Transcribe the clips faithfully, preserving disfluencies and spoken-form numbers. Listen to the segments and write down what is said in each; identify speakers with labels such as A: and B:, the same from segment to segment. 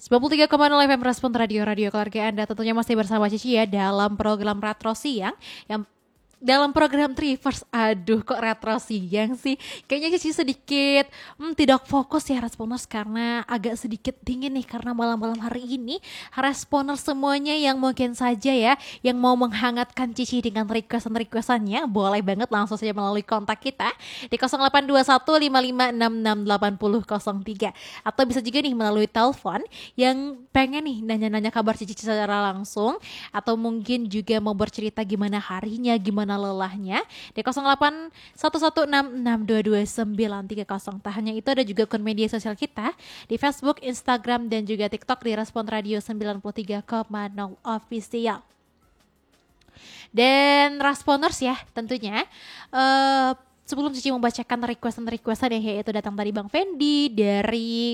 A: sembilan puluh tiga koma nol F M Respon Radio Radio Keluarga Anda tentunya masih bersama Cici ya dalam program Retro Siang yang dalam program Trivers. Aduh kok retro siang sih. Kayaknya Cici sedikit hmm, tidak fokus ya Responers, karena agak sedikit dingin nih karena malam-malam hari ini Responers semuanya yang mungkin saja ya yang mau menghangatkan Cici dengan requestan-requestannya, boleh banget langsung saja melalui kontak kita di nol delapan dua satu lima lima enam enam delapan nol nol tiga, atau bisa juga nih melalui telepon yang pengen nih nanya-nanya kabar Cici secara langsung, atau mungkin juga mau bercerita gimana harinya, gimana lelahnya di nol delapan satu satu enam enam dua dua sembilan tiga nol. Tak hanya itu, ada juga akun media sosial kita di Facebook, Instagram, dan juga TikTok di Respon Radio sembilan puluh tiga koma nol Official. Dan Responers ya tentunya uh, sebelum Cici membacakan requestan-requestan ya, yaitu datang dari Bang Fendi, dari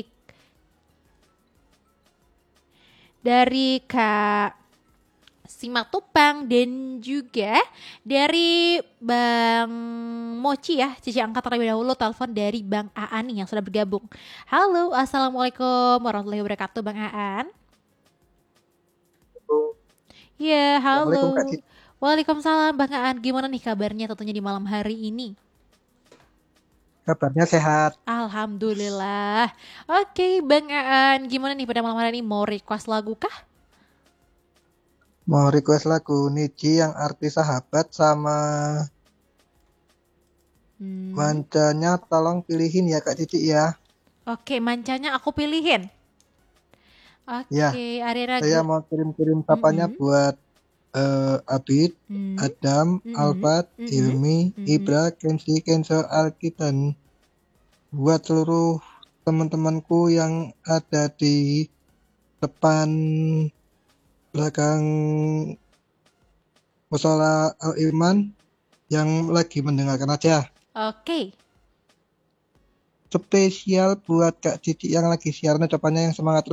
A: dari Kak Simatupang, dan juga dari Bang Mochi ya. Cici angkat terlebih dahulu telepon dari Bang Aan nih yang sudah bergabung. Halo, assalamualaikum warahmatullahi wabarakatuh Bang Aan. Ya,
B: Assalamualaikum Kak
A: halo.
B: Cici.
A: Waalaikumsalam Bang Aan. Gimana nih kabarnya tentunya di malam hari ini?
B: Kabarnya sehat.
A: Alhamdulillah. Oke Bang Aan, gimana nih pada malam hari ini, mau request lagu kah?
B: Mau request lagu Niji yang arti sahabat sama
A: Hmm.
B: mancanya tolong pilihin ya Kak Cici ya.
A: Oke, mancanya aku pilihin.
B: Ya,
A: Oke, Arena
B: saya
A: Gu-
B: mau kirim-kirim sapanya
A: Mm-mm.
B: buat eh, Abid,
A: Mm.
B: Adam,
A: Mm-mm.
B: Alfat,
A: Mm-mm.
B: Hilmi,
A: Mm-mm.
B: Ibra, Kenzi, Kenzo, Alkitan. Buat seluruh teman-temanku yang ada di depan belakang Musola Al-Iman yang lagi mendengarkan aja.
A: Oke.
B: Spesial buat Kak Cici yang lagi siaran, ucapannya yang semangat